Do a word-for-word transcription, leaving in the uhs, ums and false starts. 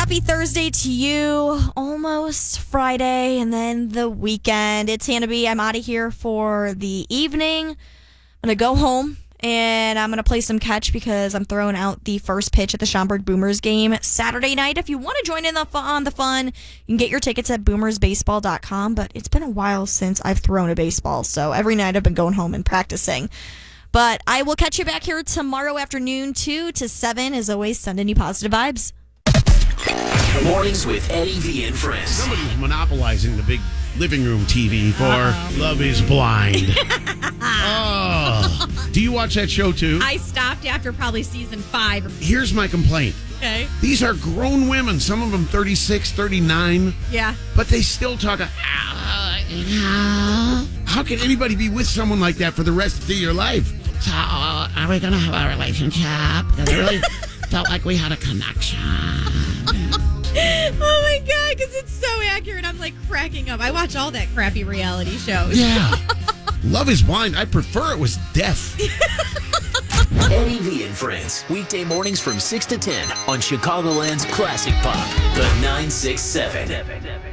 happy Thursday to you. Almost Friday and then the weekend. It's Hannah B. I'm out of here for the evening. I'm going to go home and I'm going to play some catch because I'm throwing out the first pitch at the Schaumburg Boomers game Saturday night. If you want to join in the fun, on the fun, you can get your tickets at boomer's baseball dot com. But it's been a while since I've thrown a baseball, so every night I've been going home and practicing. But I will catch you back here tomorrow afternoon, two to seven. As always, sending you positive vibes. Mornings with Eddie V and Friends. Somebody's monopolizing the big living room T V for Uh-oh. Love is Blind. Oh. Do you watch that show too? I stopped after probably season five. Here's my complaint. Okay. These are grown women, some of them thirty-six, thirty-nine. Yeah. But they still talk. Uh, how can anybody be with someone like that for the rest of your life? So, are we going to have a relationship? Because I really felt like we had a connection. Oh my God, because it's so accurate. I'm like cracking up. I watch all that crappy reality shows. Yeah. Love is Blind. I prefer it was deaf. Eddie V and Friends. Weekday mornings from six to ten on Chicagoland's Classic Pop, the nine six seven.